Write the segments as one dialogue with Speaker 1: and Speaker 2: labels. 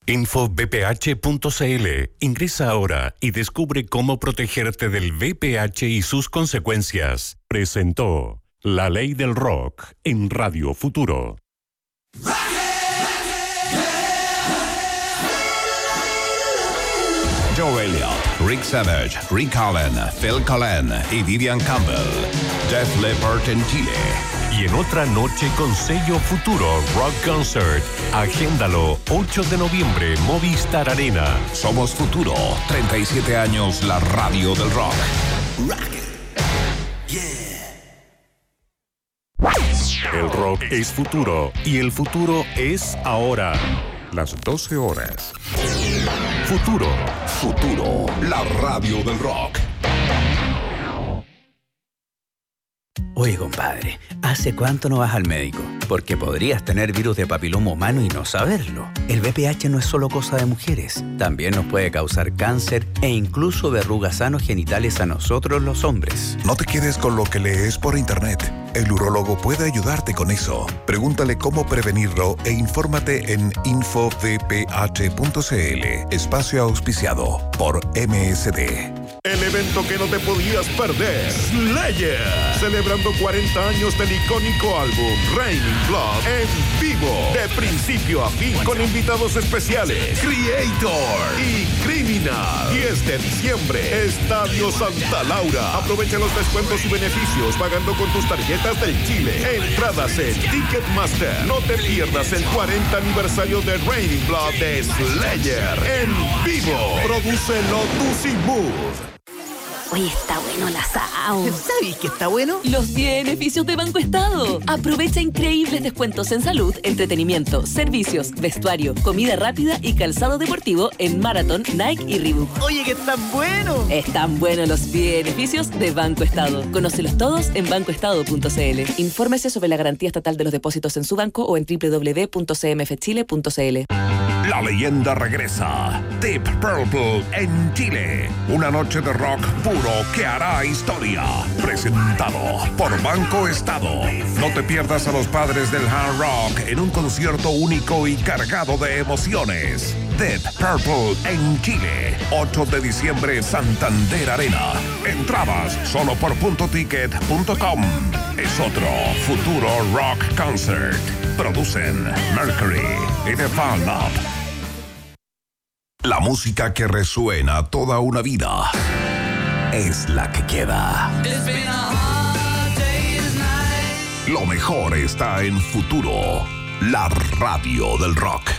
Speaker 1: Infovph.cl. Ingresa ahora y descubre cómo protegerte del VPH y sus consecuencias. Presentó La Ley del Rock en Radio Futuro.
Speaker 2: Joe Elliott, Rick Savage, Rick Allen, Phil Collen y Vivian Campbell. Def Leppard en Chile.
Speaker 1: Y en otra noche con sello Futuro Rock Concert. Agéndalo, 8 de noviembre, Movistar Arena.
Speaker 2: Somos Futuro, 37 años la radio del rock. Rock.
Speaker 1: Yeah. El rock es futuro y el futuro es ahora. Las 12 horas. Futuro.
Speaker 2: Futuro, la radio del rock.
Speaker 3: Oye, compadre, ¿hace cuánto no vas al médico? Porque podrías tener virus de papiloma humano y no saberlo. El VPH no es solo cosa de mujeres. También nos puede causar cáncer e incluso verrugas anogenitales a nosotros los hombres.
Speaker 4: No te quedes con lo que lees por internet. El urólogo puede ayudarte con eso. Pregúntale cómo prevenirlo e infórmate en infovph.cl. Espacio auspiciado por MSD.
Speaker 5: El evento que no te podías perder, Slayer, celebrando 40 años del icónico álbum Raining Blood en vivo, de principio a fin, con invitados especiales, Creator y Criminal. 10 de diciembre, Estadio Santa Laura. Aprovecha los descuentos y beneficios pagando con tus tarjetas del Chile. Entradas en Ticketmaster. No te pierdas el 40 aniversario de Raining Blood de Slayer en vivo. Produce Lotus y Mood.
Speaker 6: Oye, está bueno el asado.
Speaker 7: ¿Sabes que está bueno?
Speaker 6: Los beneficios de Banco Estado. Aprovecha increíbles descuentos en salud, entretenimiento, servicios, vestuario, comida rápida y calzado deportivo en Marathon, Nike y Reebok.
Speaker 7: Oye, que están buenos.
Speaker 6: Están buenos los beneficios de Banco Estado. Conócelos todos en bancoestado.cl. Infórmese sobre la garantía estatal de los depósitos en su banco o en www.cmfchile.cl.
Speaker 2: La leyenda regresa. Deep Purple en Chile. Una noche de rock puro que hará historia. Presentado por Banco Estado. No te pierdas a los padres del hard rock en un concierto único y cargado de emociones. Deep Purple en Chile. 8 de diciembre, Santander Arena. Entradas solo por .ticket.com. Es otro Futuro Rock Concert. Producen Mercury y The Fall Up. La música que resuena toda una vida es la que queda. Lo mejor está en Futuro, la radio del rock.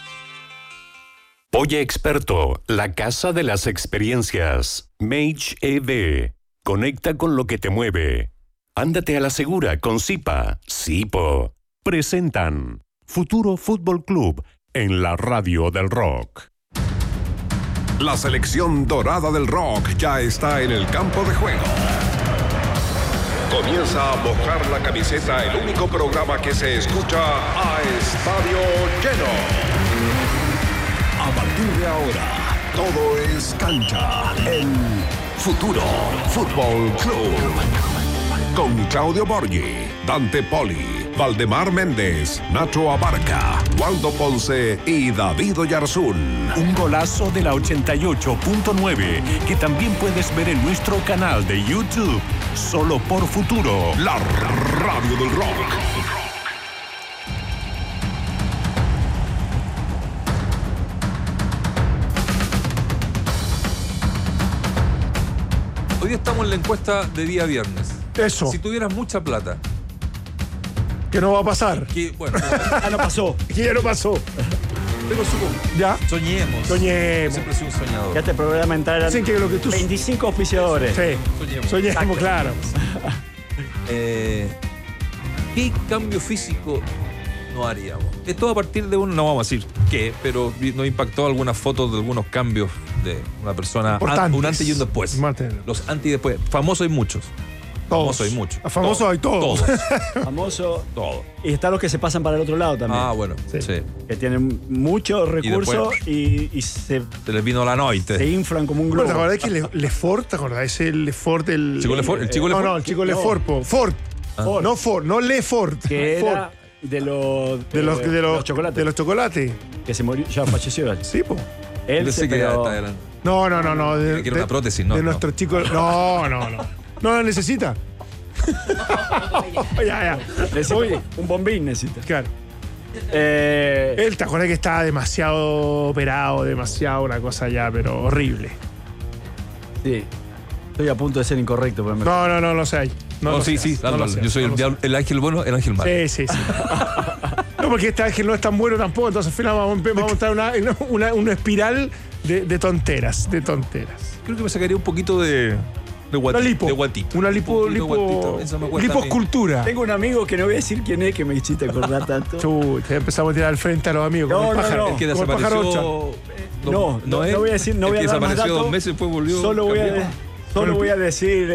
Speaker 1: Pollo Experto, la casa de las experiencias. Mage EV. Conecta con lo que te mueve. Ándate a la segura con Zipa. Zipo. Presentan Futuro Fútbol Club en la radio del rock.
Speaker 2: La selección dorada del rock ya está en el campo de juego. Comienza a mojar la camiseta, el único programa que se escucha a estadio lleno. A partir de ahora, todo es cancha en Futuro Fútbol Club. Con Claudio Borghi, Dante Poli, Valdemar Méndez, Nacho Abarca, Waldo Ponce y David Oyarzún.
Speaker 1: Un golazo de la 88.9 que también puedes ver en nuestro canal de YouTube. Solo por Futuro,
Speaker 2: la radio del rock.
Speaker 8: Hoy día estamos en la encuesta de día viernes.
Speaker 9: Eso.
Speaker 8: Si tuvieras mucha plata.
Speaker 9: Que no va a pasar.
Speaker 8: Que, bueno,
Speaker 9: no pasó. Que ya no pasó.
Speaker 8: Pero supongo.
Speaker 9: Ya.
Speaker 8: Soñemos.
Speaker 9: Siempre
Speaker 8: he sido un soñador.
Speaker 7: Ya te programa entrar a 25 auspiciadores.
Speaker 9: Sí. Soñemos, claro.
Speaker 8: ¿Qué cambio físico no haríamos? Esto a partir de no vamos a decir qué, pero nos impactó algunas fotos de algunos cambios de una persona, un antes y un después. Los antes y después. Famosos hay muchos. Famosos hay muchos.
Speaker 9: Famosos hay todos.
Speaker 7: Famosos. Todo. Y están los que se pasan para el otro lado también.
Speaker 8: Ah, bueno. Sí.
Speaker 7: Que tienen muchos recursos y se
Speaker 8: les vino la noche.
Speaker 7: Se inflan como un globo.
Speaker 9: ¿Te acordás que Lefort? ¿Te acordás? Es el Lefort. ¿El
Speaker 8: chico Lefort?
Speaker 9: ¿El chico Lefort? No, el chico Lefort. Ford. No Lefort.
Speaker 7: Que era de los chocolates.
Speaker 9: De los chocolates.
Speaker 7: que se murió, ya falleció.
Speaker 9: Sí, po.
Speaker 7: Él
Speaker 8: Pensé
Speaker 7: se
Speaker 8: que
Speaker 7: pegó-
Speaker 9: No.
Speaker 8: que era una prótesis, ¿no?
Speaker 9: De nuestros chicos. No. No la necesita. ya.
Speaker 7: necesita- un bombín necesita.
Speaker 9: Claro.
Speaker 7: Eh,
Speaker 9: Él, ¿te acuerdas que estaba demasiado operado, demasiado una cosa ya, pero horrible?
Speaker 7: sí. Estoy a punto de ser incorrecto. Pero
Speaker 9: No lo sé ahí.
Speaker 8: No,
Speaker 9: lo
Speaker 8: sí,
Speaker 9: seas, no lo
Speaker 8: dale.
Speaker 9: seas,
Speaker 8: Yo soy
Speaker 9: no
Speaker 8: el,
Speaker 9: lo
Speaker 8: diablo, el ángel bueno, el ángel malo.
Speaker 9: Sí. No, porque este ángel no es tan bueno tampoco, entonces al final vamos a montar una espiral de tonteras.
Speaker 8: Creo que me sacaría un poquito de
Speaker 9: Una lipo.
Speaker 8: De guatito.
Speaker 9: Una
Speaker 8: Un poquito de guatito. Eso me cuesta a mí.
Speaker 9: liposcultura.
Speaker 7: Tengo un amigo que no voy a decir quién es, que me hiciste acordar tanto.
Speaker 9: Chuy, ya empezamos a tirar al frente a los amigos. como el pájaro.
Speaker 8: El que
Speaker 9: Como el pájaro
Speaker 8: desapareció.
Speaker 7: No voy a decir, no
Speaker 8: el
Speaker 7: voy a
Speaker 8: que
Speaker 7: dar más
Speaker 8: desapareció
Speaker 7: datos.
Speaker 8: 2 meses, después volvió.
Speaker 7: Solo voy
Speaker 8: cambió.
Speaker 7: a decir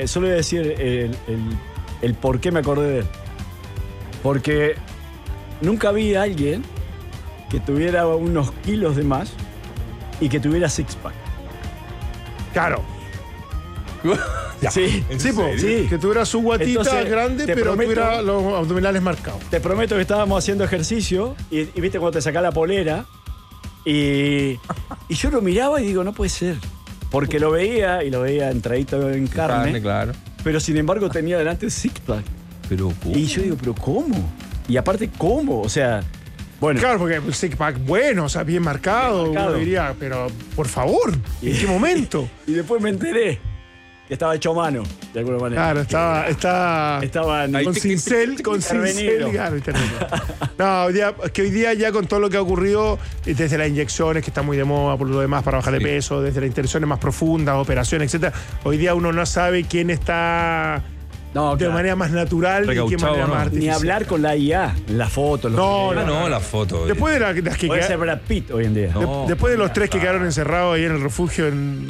Speaker 7: el por qué me acordé de él. Porque nunca vi a alguien que tuviera unos kilos de más y que tuviera six-pack.
Speaker 9: Claro.
Speaker 7: Sí,
Speaker 8: ¿En
Speaker 9: Sí, po,
Speaker 8: serio?
Speaker 7: sí.
Speaker 9: que tuviera su guatita
Speaker 7: Entonces,
Speaker 9: grande,
Speaker 7: te
Speaker 9: pero
Speaker 7: prometo-
Speaker 9: tuviera los abdominales marcados.
Speaker 7: Te prometo que estábamos haciendo ejercicio y viste cuando te sacás la polera y yo lo miraba y digo, no puede ser. Porque lo veía entradito en carne,
Speaker 8: claro.
Speaker 7: pero sin embargo tenía delante el six-pack.
Speaker 8: Pero,
Speaker 7: Y yo digo, ¿pero cómo? Y aparte, ¿cómo? O sea, bueno.
Speaker 9: Claro, porque el six-pack bueno, o sea, bien marcado,
Speaker 7: Bien marcado.
Speaker 9: uno diría, pero por favor, ¿en qué momento?
Speaker 7: Y después me enteré que estaba hecho a mano, de alguna manera.
Speaker 9: Claro, estaba
Speaker 7: Ahí
Speaker 9: con cincel,
Speaker 7: intervenido.
Speaker 9: claro, intervenido. No, hoy día ya con todo lo que ha ocurrido, desde las inyecciones, que está muy de moda por lo demás para bajar de
Speaker 8: Sí.
Speaker 9: peso, desde las intervenciones más profundas, operaciones, etcétera, hoy día uno no sabe quién está
Speaker 7: No,
Speaker 9: de
Speaker 7: claro.
Speaker 9: manera más natural y quién de
Speaker 8: Recauchado,
Speaker 9: manera
Speaker 8: ¿no?
Speaker 9: más
Speaker 7: Ni
Speaker 9: artificial.
Speaker 7: hablar con la IA, las fotos. los
Speaker 9: No,
Speaker 7: videos.
Speaker 8: no, la foto.
Speaker 9: Después de las que
Speaker 7: Puede ser
Speaker 9: quedaron-
Speaker 7: Brad Pitt hoy en día.
Speaker 8: No.
Speaker 9: después de los tres que quedaron encerrados ahí en el refugio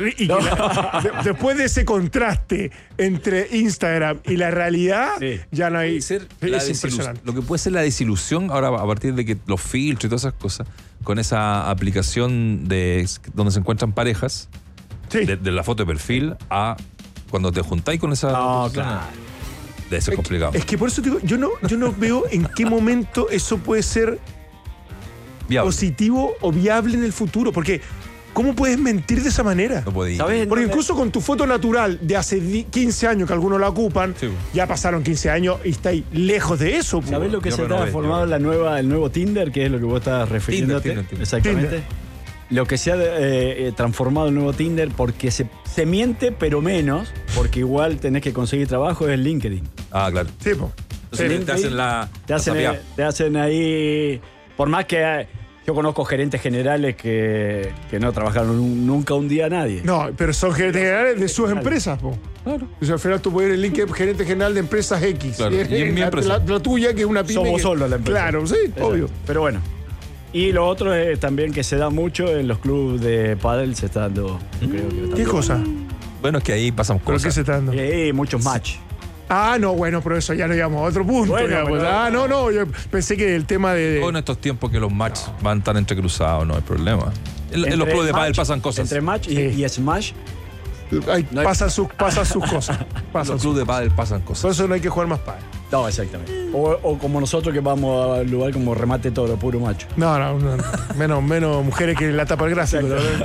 Speaker 9: después de ese contraste entre Instagram y la realidad,
Speaker 7: Sí.
Speaker 9: ya no hay.
Speaker 8: Puede ser la
Speaker 9: Es impresionante.
Speaker 8: lo que puede ser la desilusión ahora a partir de que los filtros y todas esas cosas, con esa aplicación donde se encuentran parejas,
Speaker 9: Sí.
Speaker 8: de la foto de perfil a cuando te juntáis con esa
Speaker 7: No,
Speaker 8: persona,
Speaker 7: claro.
Speaker 8: debe ser complicado.
Speaker 9: Es que por eso digo, yo no veo en qué momento eso puede ser
Speaker 8: Viable.
Speaker 9: positivo o viable en el futuro. Porque, ¿cómo puedes mentir de esa manera?
Speaker 8: No podía.
Speaker 7: ¿Sabes?
Speaker 9: Porque
Speaker 7: ¿Dónde?
Speaker 9: incluso con tu foto natural de hace 15 años que algunos la ocupan,
Speaker 8: Sí.
Speaker 9: ya pasaron 15 años y estáis lejos de eso. po.
Speaker 7: ¿Sabés lo que
Speaker 8: Yo
Speaker 7: se
Speaker 8: me
Speaker 7: ha
Speaker 8: lo veo,
Speaker 7: transformado
Speaker 8: yo.
Speaker 7: el nuevo Tinder, que es lo que vos estabas refiriéndote?
Speaker 8: Tinder.
Speaker 7: Exactamente.
Speaker 9: Tinder.
Speaker 7: Lo que se ha transformado el nuevo Tinder, porque se miente, pero menos, porque igual tenés que conseguir trabajo, es LinkedIn.
Speaker 8: Ah, claro.
Speaker 9: Sí, po.
Speaker 8: Entonces
Speaker 9: Sí.
Speaker 8: te hacen la.
Speaker 7: Te hacen,
Speaker 8: la sapeada.
Speaker 7: te hacen ahí. Por más que yo conozco gerentes generales que no trabajaron nunca un día a nadie.
Speaker 9: No, pero son gerentes generales de sus empresas, po.
Speaker 8: Claro.
Speaker 9: O sea, al final tú puedes ir el link gerente general de empresas X.
Speaker 8: Claro, y en mi empresa.
Speaker 9: La tuya, que es una pyme.
Speaker 7: Somos
Speaker 9: que-
Speaker 7: solos la empresa.
Speaker 9: Claro, sí,
Speaker 7: Exacto.
Speaker 9: obvio.
Speaker 7: Pero bueno. Y lo otro es también que se da mucho en los clubes de pádel, se está dando. Creo que está
Speaker 9: ¿Qué
Speaker 7: dando-
Speaker 9: cosa?
Speaker 8: Bueno, es que ahí pasan
Speaker 9: ¿Pero
Speaker 8: cosas.
Speaker 9: qué se está dando?
Speaker 7: Muchos match.
Speaker 9: Ah, no, bueno, pero eso ya lo llevamos a otro punto.
Speaker 7: Bueno,
Speaker 9: digamos.
Speaker 7: pero-
Speaker 9: No, yo pensé que el tema de.
Speaker 8: Todo en estos tiempos que los matches van tan entrecruzados, no hay problema. En los
Speaker 7: Entre
Speaker 8: clubes de pádel
Speaker 7: match-
Speaker 8: pasan cosas.
Speaker 7: Entre match
Speaker 9: Sí.
Speaker 7: y smash.
Speaker 9: Ay,
Speaker 7: no hay-
Speaker 9: pasan sus cosas. Pasan
Speaker 8: Los
Speaker 9: sus-
Speaker 8: clubes de pádel pasan
Speaker 9: Por
Speaker 8: cosas.
Speaker 9: eso no hay que jugar más pádel.
Speaker 7: No, exactamente. O como nosotros que vamos al lugar como remate todo, puro macho.
Speaker 9: No. Menos mujeres que en la tapa del gráfico.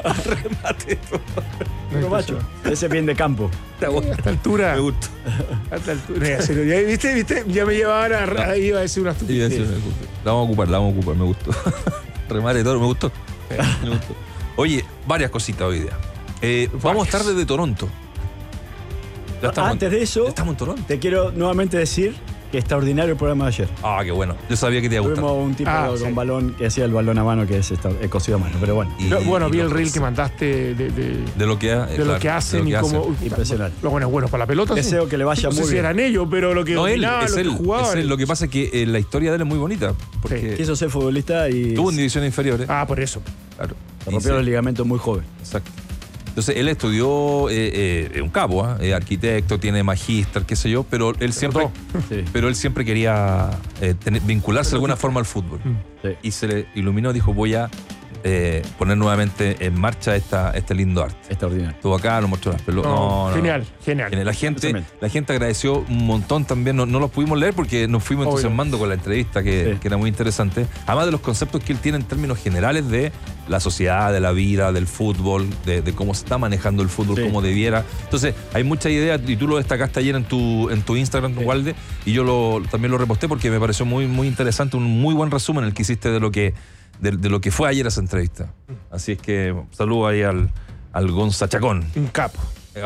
Speaker 7: Puro macho. Ese bien de campo.
Speaker 9: A esta altura.
Speaker 8: Me gusta.
Speaker 9: A esta altura. Ya, serio, ya, ¿viste? Ya me llevaban a. Iba a decir una
Speaker 8: Y eso
Speaker 9: estupidez.
Speaker 8: me gusta. La vamos a ocupar, me gustó. Remate todo, me gustó. Me gustó. Oye, varias cositas hoy día. Vamos a estar desde Toronto. Ya estamos
Speaker 7: Antes de eso,
Speaker 8: ya estamos en Toronto.
Speaker 7: te quiero nuevamente decir que extraordinario el programa de ayer.
Speaker 8: Ah, qué bueno. Yo sabía que te iba a gustar.
Speaker 7: Tuvimos un tipo
Speaker 9: Ah,
Speaker 7: con
Speaker 9: sí.
Speaker 7: balón que hacía el balón a mano, que es cosido a mano, pero bueno.
Speaker 8: Y-
Speaker 9: No, bueno,
Speaker 8: y
Speaker 9: vi
Speaker 8: lo-
Speaker 9: el reel que mandaste de
Speaker 8: De lo que,
Speaker 9: lo que hacen y cómo.
Speaker 7: Impresionante.
Speaker 9: Lo bueno para la pelota. sí.
Speaker 7: Deseo que le vaya
Speaker 9: No sé
Speaker 7: muy
Speaker 9: si
Speaker 7: bien.
Speaker 9: eran ellos, pero lo que
Speaker 8: No, él,
Speaker 9: dominaban,
Speaker 8: es
Speaker 9: lo
Speaker 8: él,
Speaker 9: que jugaban.
Speaker 8: es él. Lo que pasa es que la historia de él es muy bonita. Porque
Speaker 7: Quiso ser futbolista y
Speaker 8: tuvo en divisiones inferiores.
Speaker 9: Ah, por eso.
Speaker 8: Claro.
Speaker 7: se rompió los ligamentos muy joven.
Speaker 8: Exacto. Entonces él estudió un cabo, arquitecto, tiene magíster, qué sé yo, pero él siempre,
Speaker 7: Sí.
Speaker 8: pero él siempre quería vincularse de alguna forma al fútbol.
Speaker 7: Sí.
Speaker 8: Y se le iluminó, dijo, voy a poner nuevamente en marcha este lindo arte.
Speaker 7: Extraordinario.
Speaker 8: Estuvo acá, nos mostró las pelotas.
Speaker 9: Genial.
Speaker 8: La gente agradeció un montón también. No los pudimos leer porque nos fuimos entusiasmando con la entrevista, que era muy interesante. Además de los conceptos que él tiene en términos generales de la sociedad, de la vida, del fútbol, de cómo se está manejando el fútbol, cómo debiera. Entonces, hay muchas ideas y tú lo destacaste ayer en tu Instagram, Walde, y yo también lo reposté porque me pareció muy, muy interesante, un muy buen resumen el que hiciste de lo que fue ayer esa entrevista. Así es que saludo ahí al Gonza Chacón.
Speaker 9: Un capo.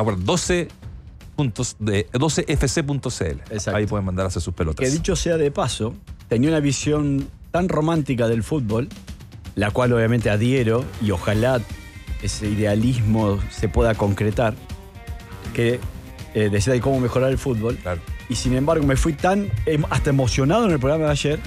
Speaker 8: 12fc.cl. Ahí pueden mandar a hacer sus pelotas.
Speaker 7: Que dicho sea de paso, tenía una visión tan romántica del fútbol, la cual obviamente adhiero, y ojalá ese idealismo se pueda concretar, que decía de cómo mejorar el fútbol.
Speaker 8: Claro.
Speaker 7: Y sin embargo me fui tan hasta emocionado en el programa de ayer.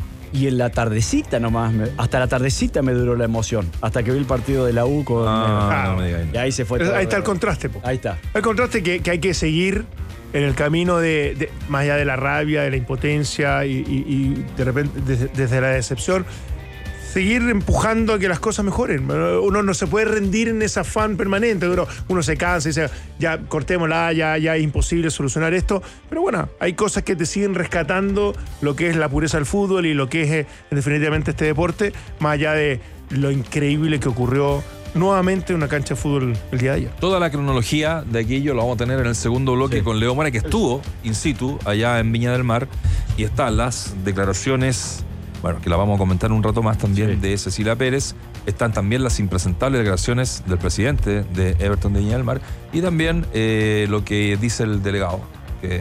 Speaker 7: Y en la tardecita nomás, hasta la tardecita me duró la emoción. Hasta que vi el partido de la U con...
Speaker 8: no me digas.
Speaker 7: Y ahí se fue todo.
Speaker 9: Ahí está el contraste.
Speaker 7: Ahí está.
Speaker 9: El contraste que hay que seguir en el camino de más allá de la rabia, de la impotencia y de repente desde la decepción, seguir empujando a que las cosas mejoren. Uno no se puede rendir en ese afán permanente. Uno se cansa y dice, ya cortémosla, ya es imposible solucionar esto. Pero bueno, hay cosas que te siguen rescatando lo que es la pureza del fútbol y lo que es definitivamente este deporte, más allá de lo increíble que ocurrió nuevamente en una cancha de fútbol el día de ayer.
Speaker 8: Toda la cronología de aquello lo vamos a tener en el segundo bloque con Leo Mora, que estuvo in situ allá en Viña del Mar, y están las declaraciones, bueno, que la vamos a comentar un rato más también, de Cecilia Pérez. Están también las impresentables declaraciones del presidente de Everton de Viña del Mar, y también lo que dice el delegado, que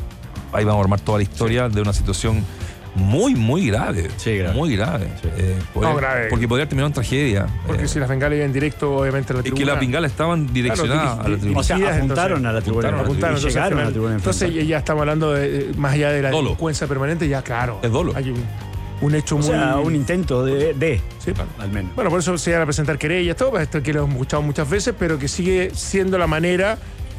Speaker 8: ahí vamos a armar toda la historia de una situación muy, muy grave. Muy grave.
Speaker 9: Grave.
Speaker 8: Porque podría terminar en tragedia.
Speaker 9: Porque si las bengalas iban directo, obviamente, a la tribuna.
Speaker 8: Es que las bengalas estaban direccionadas a la tribuna.
Speaker 7: O sea, apuntaron a la tribuna. Llegaron a la tribuna.
Speaker 9: Entonces ya estamos hablando de, más allá de la delincuencia permanente, ya claro.
Speaker 8: Es dolo.
Speaker 9: Hay un hecho muy...
Speaker 7: O sea, un intento de
Speaker 9: sí,
Speaker 7: al menos.
Speaker 9: Bueno, por eso se van a presentar querellas, todo, esto que lo hemos escuchado muchas veces, pero que sigue siendo la manera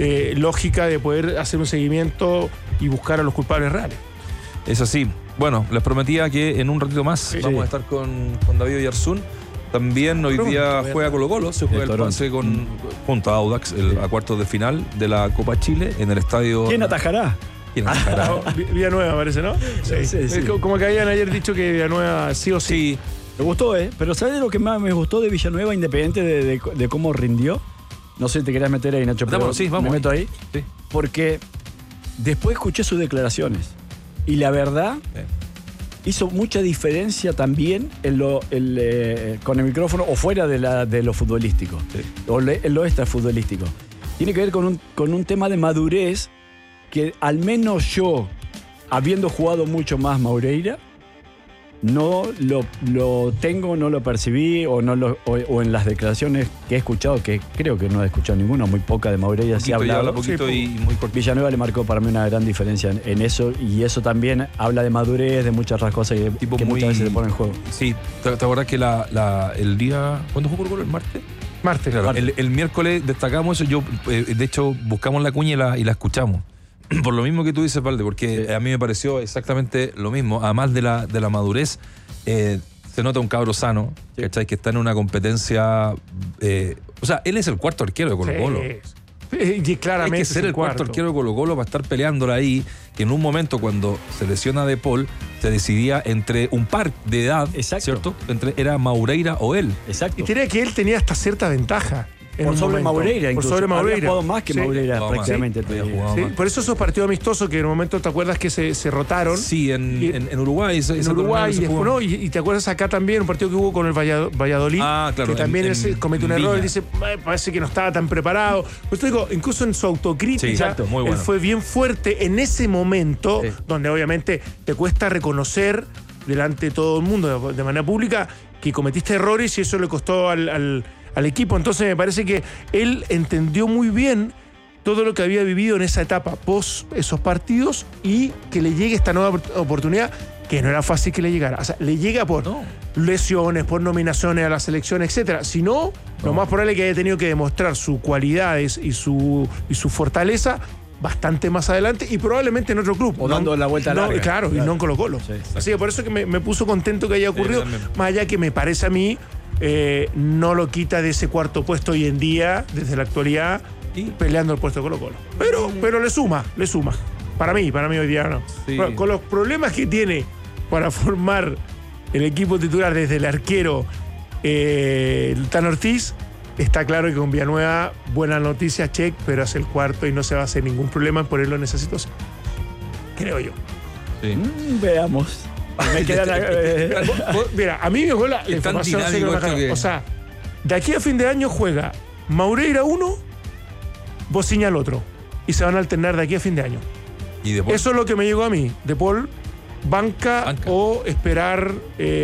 Speaker 9: lógica de poder hacer un seguimiento y buscar a los culpables reales.
Speaker 8: Es así. Bueno, les prometía que en un ratito más vamos a estar con David Oyarzún. También hoy día juega Colo-Colo, se juega el pase junto a Audax a cuartos de final de la Copa Chile en el estadio...
Speaker 7: ¿Quién atajará?
Speaker 9: Villanueva parece, ¿no? Sí. Como que habían ayer dicho que Villanueva sí o sí.
Speaker 7: Me gustó, pero ¿sabes lo que más me gustó de Villanueva, independiente de cómo rindió? No sé si te querías meter ahí, Nacho, pero
Speaker 8: vamos.
Speaker 7: Me meto ahí. Sí. Porque después escuché sus declaraciones y la verdad hizo mucha diferencia también con el micrófono o fuera de lo futbolístico, o en lo extrafutbolístico. Tiene que ver con un tema de madurez que al menos yo, habiendo jugado mucho más Maureira, no lo tengo, no lo percibí, o en las declaraciones que he escuchado, que creo que no he escuchado ninguna, muy poca de Maureira se ha hablado.
Speaker 8: Y muy cortito.
Speaker 7: Villanueva le marcó para mí una gran diferencia en eso, y eso también habla de madurez, de muchas otras cosas que muchas veces se ponen en juego.
Speaker 8: Sí, ¿te acordás que el día... ¿Cuándo jugó Colo-Colo? ¿El martes?
Speaker 9: Martes,
Speaker 8: claro. El miércoles destacamos eso, de hecho buscamos la cuña y la escuchamos. Por lo mismo que tú dices, Valde, porque a mí me pareció exactamente lo mismo. Además de la madurez, se nota un cabro sano, ¿cachai? Que está en una competencia... o sea, él es el cuarto arquero de Colo-Colo.
Speaker 9: Y claramente
Speaker 8: hay que ser el cuarto arquero de Colo-Colo para estar peleándola ahí, que en un momento cuando se lesiona De Paul, se decidía entre un par de edad, ¿cierto? Era Maureira o él.
Speaker 7: Exacto.
Speaker 9: Y tenía que él tenía hasta cierta ventaja.
Speaker 7: Por sobre Maureira, incluso.
Speaker 9: Por sobre Maureira.
Speaker 7: Había jugado más que Maureira, prácticamente.
Speaker 9: Sí. Por eso esos partidos amistosos que en un momento te acuerdas que se rotaron.
Speaker 8: Sí, en Uruguay.
Speaker 9: En Uruguay, y te acuerdas acá también un partido que hubo con el Valladolid.
Speaker 8: Claro.
Speaker 9: Que también comete un error y dice, parece que no estaba tan preparado. Pues te digo, incluso en su autocrítica, él fue bien fuerte en ese momento, donde obviamente te cuesta reconocer delante de todo el mundo, de manera pública, que cometiste errores y eso le costó al equipo. Entonces me parece que él entendió muy bien todo lo que había vivido en esa etapa post esos partidos, y que le llegue esta nueva oportunidad, que no era fácil que le llegara. O sea, le llega por lesiones, por nominaciones a la selección, etcétera. Si no, lo más probable es que haya tenido que demostrar sus cualidades y su fortaleza bastante más adelante, y probablemente en otro club.
Speaker 7: O dando la vuelta larga.
Speaker 9: Claro, y no en Colo-Colo. Sí. Así que por eso que me puso contento que haya ocurrido, más allá que me parece a mí no lo quita de ese cuarto puesto hoy en día, desde la actualidad, y peleando el puesto de Colo-Colo. Pero le suma. Para mí hoy día no. Sí. Con los problemas que tiene para formar el equipo titular desde el arquero el Tan Ortiz, está claro que con Villanueva, buena noticia, check, pero hace el cuarto y no se va a hacer ningún problema en ponerlo en esa situación. Creo yo.
Speaker 8: Sí.
Speaker 7: Veamos.
Speaker 9: Mira, a mí me llegó la información. O sea, de aquí a fin de año juega Maureira 1, Bociña el otro. Y se van a alternar de aquí a fin de año.
Speaker 8: ¿Y De Paul?
Speaker 9: Eso es lo que me llegó a mí. De Paul, banca. O esperar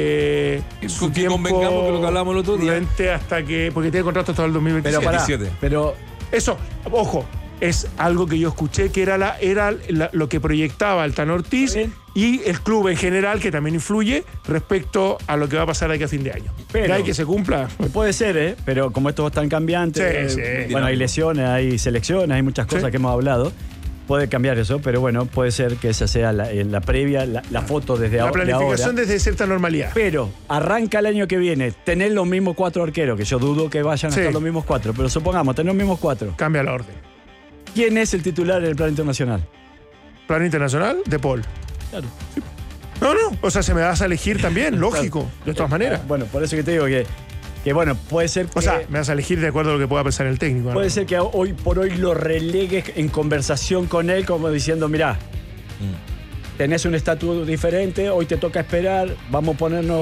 Speaker 8: su tiempo. Convengamos que lo que hablamos el otro día.
Speaker 9: Hasta que, porque tiene contrato hasta el 2027.
Speaker 7: Pero
Speaker 9: eso, ojo, es algo que yo escuché que era lo que proyectaba el Tan Ortiz y el club en general, que también influye respecto a lo que va a pasar de aquí a fin de año. Pero hay que se cumpla.
Speaker 7: Puede ser, pero como esto es tan cambiante, bueno, hay lesiones, hay selecciones, hay muchas cosas que hemos hablado. Puede cambiar eso, pero bueno, puede ser que esa sea la previa, la foto desde ahora.
Speaker 9: La planificación desde cierta normalidad.
Speaker 7: Pero arranca el año que viene, tener los mismos 4 arqueros, que yo dudo que vayan a estar los mismos 4, pero supongamos, tener los mismos 4.
Speaker 9: Cambia la orden.
Speaker 7: ¿Quién es el titular en el plano internacional?
Speaker 9: ¿Plano internacional? De Paul.
Speaker 7: Claro.
Speaker 9: Sí. No, o sea, se me vas a elegir también, lógico, de todas maneras.
Speaker 7: Bueno, por eso que te digo que bueno, puede ser que...
Speaker 9: O sea, me vas a elegir de acuerdo a lo que pueda pensar el técnico.
Speaker 7: Puede ser que hoy por hoy lo relegues en conversación con él, como diciendo, mirá, tenés un estatus diferente, hoy te toca esperar, vamos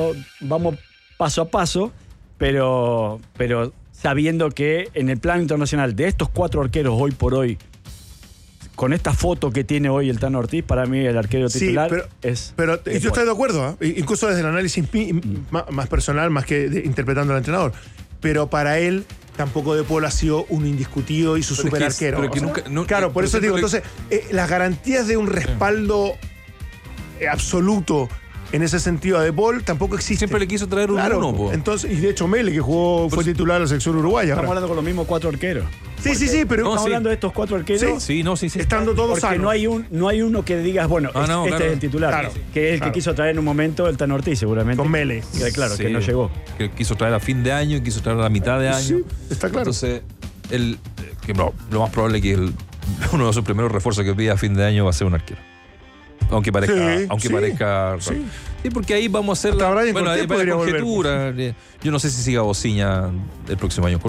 Speaker 7: paso a paso, pero sabiendo que en el plano internacional de estos 4 arqueros hoy por hoy, con esta foto que tiene hoy el Tan Ortiz, para mí el arquero titular es...
Speaker 9: Pero yo estoy de acuerdo, incluso desde el análisis más personal, más que interpretando al entrenador. Pero para él, tampoco De Paul ha sido un indiscutido y su super arquero. Claro, por eso digo, entonces, las garantías de un respaldo absoluto en ese sentido a De Paul tampoco existe.
Speaker 8: Siempre le quiso traer un uno.
Speaker 9: Entonces, y de hecho Mele, que fue titular de la selección uruguaya.
Speaker 7: Estamos hablando con los mismos 4 arqueros.
Speaker 9: Sí, pero
Speaker 7: estamos hablando de estos 4 arqueros.
Speaker 8: Sí.
Speaker 9: Estando todos
Speaker 7: sanos. Porque no hay uno que digas, bueno, es el titular. Claro, que es el que quiso traer en un momento el Tan Ortiz, seguramente.
Speaker 9: Con Mele.
Speaker 7: Claro, que no llegó.
Speaker 8: Que quiso traer a fin de año, quiso traer a la mitad de año.
Speaker 9: Sí, está claro.
Speaker 8: Entonces, lo más probable es que uno de sus primeros refuerzos que pida a fin de año va a ser un arquero. Aunque parezca. Sí, porque ahí vamos a hacer
Speaker 9: la
Speaker 8: conjetura. Yo no sé si siga Bociña el próximo año.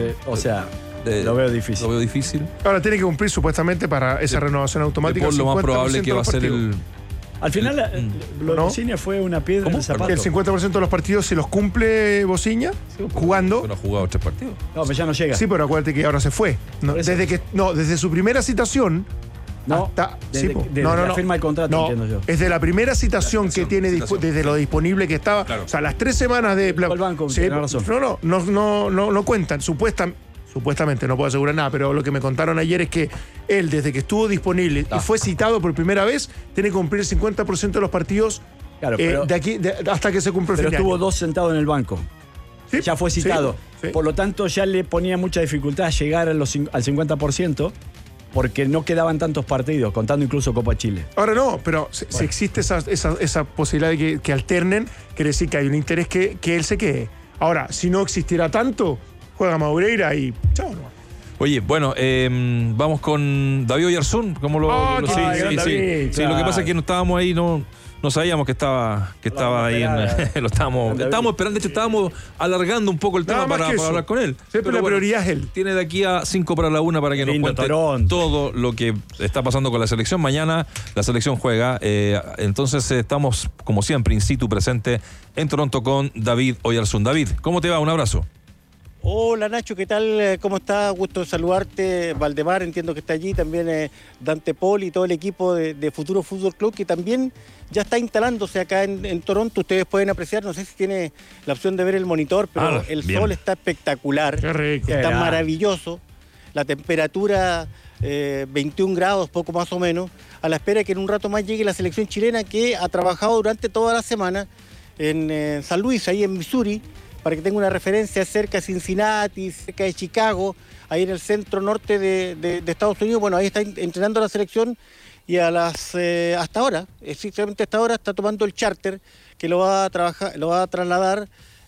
Speaker 7: Lo veo difícil.
Speaker 9: Ahora tiene que cumplir supuestamente para esa renovación automática.
Speaker 8: Por lo más probable que va a ser el...
Speaker 7: Al final, lo de Bociña fue una piedra en el zapato.
Speaker 9: El 50% de los partidos, si los cumple Bociña, jugando...
Speaker 8: Pero ha jugado 3 partidos.
Speaker 7: No, pero ya no llega.
Speaker 9: Sí, pero acuérdate que ahora se fue. Desde su primera citación...
Speaker 7: Desde la firma del contrato, entiendo yo.
Speaker 9: Es de la primera citación que tiene, desde lo disponible que estaba. Claro. O sea, las 3 semanas de...
Speaker 7: El banco,
Speaker 9: no cuentan. Supuestamente, no puedo asegurar nada, pero lo que me contaron ayer es que él, desde que estuvo disponible y fue citado por primera vez, tiene que cumplir el 50% de los partidos de aquí hasta que se cumple el fin de año.
Speaker 7: Pero estuvo 2 sentados en el banco.
Speaker 9: ¿Sí?
Speaker 7: Ya fue citado. Sí. Por lo tanto, ya le ponía mucha dificultad llegar al 50%. Porque no quedaban tantos partidos, contando incluso Copa Chile.
Speaker 9: Ahora no, pero si existe esa posibilidad de que alternen, quiere decir que hay un interés que él se quede. Ahora, si no existiera tanto, juega Maureira y chao.
Speaker 8: Oye, bueno, vamos con David Oyarzún. ¿Cómo lo
Speaker 7: David,
Speaker 8: sí, lo que pasa es que no estábamos ahí, no sabíamos que estaba ahí. Lo estábamos esperando. De hecho, estábamos alargando un poco el tema para hablar con él.
Speaker 9: Siempre la prioridad es él.
Speaker 8: Tiene de aquí a 5 para la 1 para que nos cuente todo lo que está pasando con la selección. Mañana la selección juega. Entonces estamos, como siempre, in situ presente en Toronto con David Oyarzún. David, ¿cómo te va? Un abrazo.
Speaker 10: Hola Nacho, ¿qué tal? ¿Cómo estás? Gusto de saludarte. Valdemar, entiendo que está allí, también Dante Pol y todo el equipo de Futuro Fútbol Club, que también ya está instalándose acá en Toronto. Ustedes pueden apreciar, no sé si tiene la opción de ver el monitor, pero el sol está espectacular.
Speaker 9: Qué rico.
Speaker 10: Está maravilloso. La temperatura 21 grados, poco más o menos, a la espera de que en un rato más llegue la selección chilena, que ha trabajado durante toda la semana en San Luis, ahí en Missouri, para que tenga una referencia, cerca de Cincinnati, cerca de Chicago, ahí en el centro norte de Estados Unidos. Bueno, ahí está entrenando la selección y hasta ahora, exactamente hasta ahora, está tomando el charter que lo va a trasladar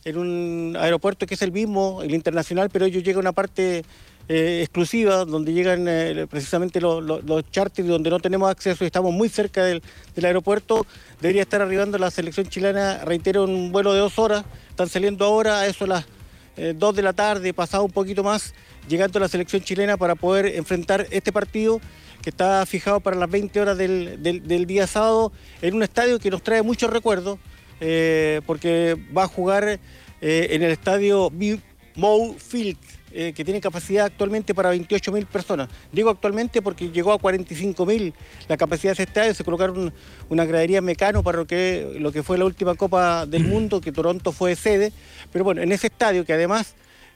Speaker 10: en un aeropuerto que es el mismo, el internacional, pero ellos llegan a una parte exclusiva, donde llegan precisamente los charters, donde no tenemos acceso y estamos muy cerca del aeropuerto. Debería estar arribando la selección chilena, reitero, en un vuelo de 2 horas. Están saliendo ahora, a eso a las 2 de la tarde, pasado un poquito más, llegando a la selección chilena para poder enfrentar este partido que está fijado para las 20 horas del día sábado, en un estadio que nos trae muchos recuerdos, porque va a jugar en el estadio BMO Field, que tiene capacidad actualmente para 28.000 personas. Digo actualmente porque llegó a 45.000 la capacidad de ese estadio. Se colocaron una gradería Mecano para lo que fue la última Copa del Mundo, que Toronto fue sede. Pero bueno, en ese estadio, que además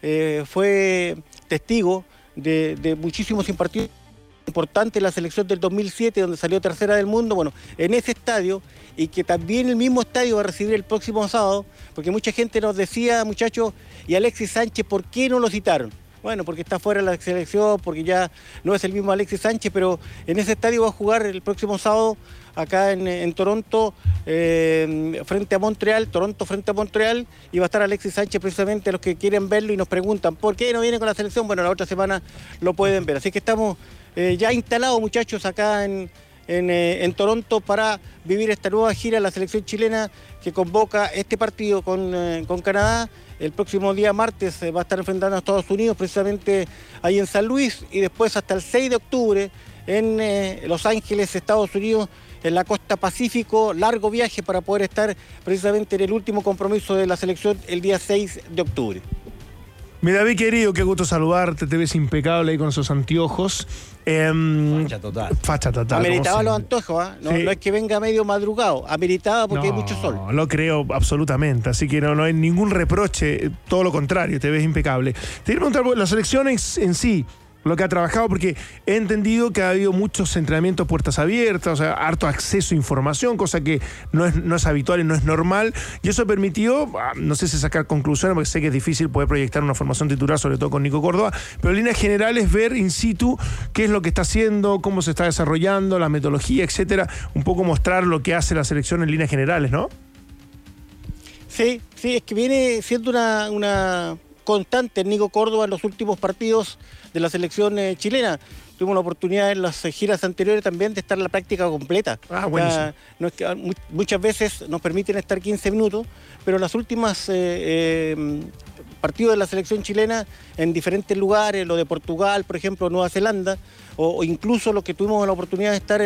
Speaker 10: fue testigo de muchísimos partidos importantes, la selección del 2007, donde salió tercera del mundo, bueno, en ese estadio, y que también el mismo estadio va a recibir el próximo sábado, porque mucha gente nos decía, muchachos, y Alexis Sánchez, ¿por qué no lo citaron? Bueno, porque está fuera de la selección, porque ya no es el mismo Alexis Sánchez, pero en ese estadio va a jugar el próximo sábado, acá en Toronto, frente a Montreal, Toronto frente a Montreal, y va a estar Alexis Sánchez precisamente. Los que quieren verlo y nos preguntan, ¿por qué no viene con la selección? Bueno, la otra semana lo pueden ver. Así que estamos ya instalados, muchachos, acá en Toronto para vivir esta nueva gira de la selección chilena que convoca este partido con Canadá. El próximo día martes va a estar enfrentando a Estados Unidos, precisamente ahí en San Luis, y después hasta el 6 de octubre en Los Ángeles, Estados Unidos, en la costa Pacífico. Largo viaje para poder estar precisamente en el último compromiso de la selección el día 6 de octubre.
Speaker 9: Mi David querido, qué gusto saludarte, te ves impecable ahí con esos anteojos.
Speaker 7: Facha total.
Speaker 9: Facha total.
Speaker 10: Ameritaba los anteojos, ¿eh? No, sí. No es que venga medio madrugado, ameritaba porque hay mucho sol.
Speaker 9: No, lo creo absolutamente, así que no hay ningún reproche, todo lo contrario, te ves impecable. Te quiero preguntar, las selecciones en sí, lo que ha trabajado, porque he entendido que ha habido muchos entrenamientos puertas abiertas, o sea, harto acceso a información, cosa que no es habitual y no es normal, y eso permitió, no sé si sacar conclusiones, porque sé que es difícil poder proyectar una formación titular, sobre todo con Nico Córdoba, pero en líneas generales ver in situ qué es lo que está haciendo, cómo se está desarrollando, la metodología, etcétera, un poco mostrar lo que hace la selección en líneas generales, ¿no?
Speaker 10: Sí, es que viene siendo una constante Nico Córdoba en los últimos partidos de la selección chilena. Tuvimos la oportunidad en las giras anteriores también de estar en la práctica completa.
Speaker 9: Buenísimo.
Speaker 10: No es que muchas veces nos permiten estar 15 minutos, pero las últimas partidos de la selección chilena en diferentes lugares, lo de Portugal, por ejemplo, Nueva Zelanda, o incluso lo que tuvimos la oportunidad de estar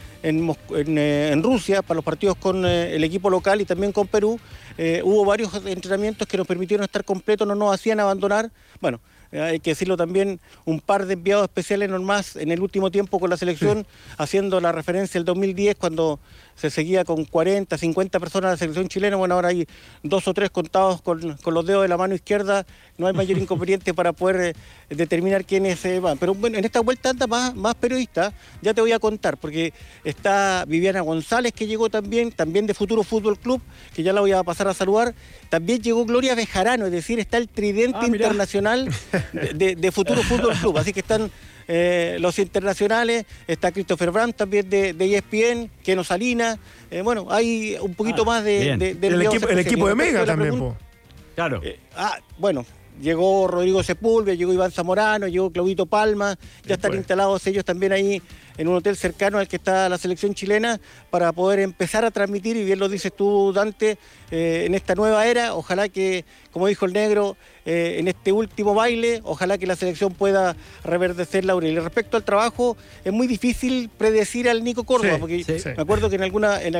Speaker 10: en Rusia para los partidos con el equipo local y también con Perú, hubo varios entrenamientos que nos permitieron estar completos, no nos hacían abandonar. Bueno, hay que decirlo también, un par de enviados especiales nomás en el último tiempo con la selección, haciendo la referencia al 2010, cuando se seguía con 40, 50 personas la selección chilena. Bueno, ahora hay 2 o 3 contados con los dedos de la mano izquierda. No hay mayor inconveniente para poder determinar quiénes van. Pero bueno, en esta vuelta anda más periodista, ya te voy a contar, porque está Viviana González, que llegó también de Futuro Fútbol Club, que ya la voy a pasar a saludar. También llegó Gloria Bejarano, es decir, está el tridente internacional de Futuro Fútbol Club. Así que están los internacionales, está Christopher Brandt también de ESPN, Keno Salinas. Bueno, hay un poquito más de
Speaker 9: el equipo de Mega también,
Speaker 7: claro.
Speaker 10: Bueno, llegó Rodrigo Sepúlveda, llegó Iván Zamorano, llegó Claudito Palma, ya están instalados ellos también ahí en un hotel cercano al que está la selección chilena para poder empezar a transmitir, y bien lo dices tú, Dante, en esta nueva era. Ojalá que, como dijo el negro, en este último baile, ojalá que la selección pueda reverdecer laureles. Respecto al trabajo, es muy difícil predecir al Nico Córdoba, porque me acuerdo que en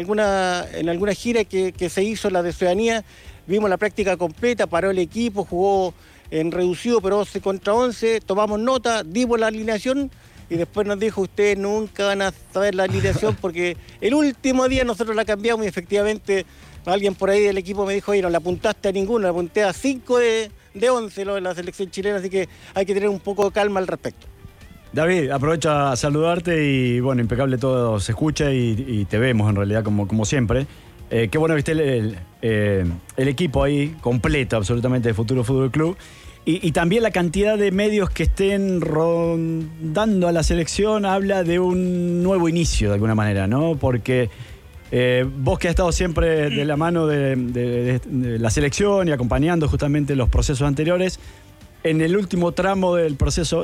Speaker 10: alguna gira que se hizo, la de Ciudadanía, vimos la práctica completa, paró el equipo, jugó en reducido, pero 11 contra 11, tomamos nota, dimos la alineación, y después nos dijo, ustedes nunca van a saber la alineación porque el último día nosotros la cambiamos, y efectivamente alguien por ahí del equipo me dijo, oye, no le apuntaste a ninguno, le apunté a 5 de 11 lo de la selección chilena, así que hay que tener un poco de calma al respecto.
Speaker 7: David, aprovecho a saludarte y bueno, impecable todo, se escucha y te vemos en realidad como siempre. Qué bueno que esté el equipo ahí completo absolutamente de Futuro Fútbol Club. Y también la cantidad de medios que estén rondando a la selección habla de un nuevo inicio de alguna manera, ¿no? Porque Vos que has estado siempre de la mano de la selección y acompañando justamente los procesos anteriores, en el último tramo del proceso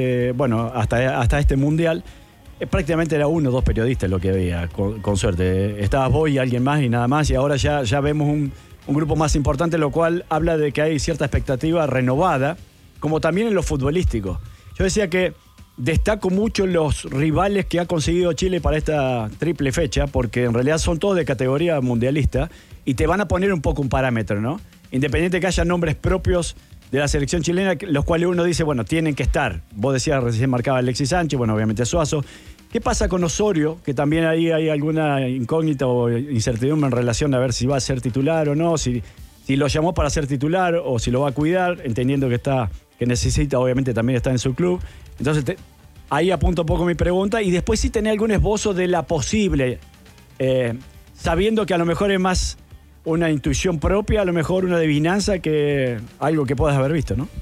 Speaker 7: hasta este mundial, prácticamente era 1 o 2 periodistas lo que había, con suerte. Estabas vos y alguien más y nada más, y ahora ya vemos un grupo más importante, lo cual habla de que hay cierta expectativa renovada, como también en lo futbolístico. Yo decía que destaco mucho los rivales que ha conseguido Chile para esta triple fecha, porque en realidad son todos de categoría mundialista y te van a poner un poco un parámetro, ¿no? Independiente que haya nombres propios de la selección chilena, los cuales uno dice, bueno, tienen que estar. Vos decías, recién marcaba Alexis Sánchez, bueno, obviamente Suazo. ¿Qué pasa con Osorio? Que también ahí hay alguna incógnita o incertidumbre en relación a ver si va a ser titular o no, si lo llamó para ser titular o si lo va a cuidar, entendiendo que necesita, obviamente también está en su club. Entonces, ahí apunto un poco mi pregunta. Y después sí tenés algún esbozo de la posible, sabiendo que a lo mejor es más una intuición propia, a lo mejor una adivinanza que algo que puedas haber visto, ¿no?